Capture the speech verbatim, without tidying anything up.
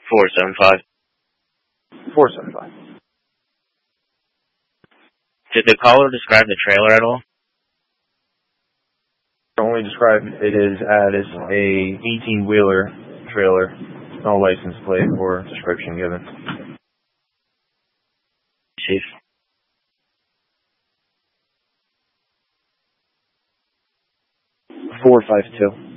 four seven five. four seven five. Did the caller describe the trailer at all? Only describe it is as a eighteen-wheeler trailer. No license plate or description given. Chief. four five two.